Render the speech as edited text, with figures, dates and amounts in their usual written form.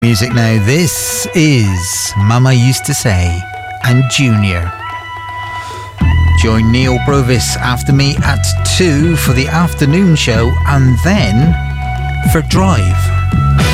Music now. This is Mama Used to Say and Junior. Join Neil Brovis after me at 2 for the afternoon show and then for Drive.